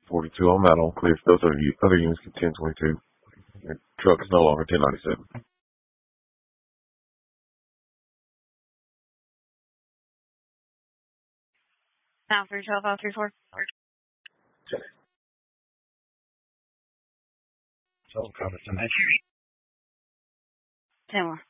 42 on Mount on Cliff. Those are other units get 1022. Your truck is no longer 1097. Now for 12034. Check. Total coverage on that. 10 more.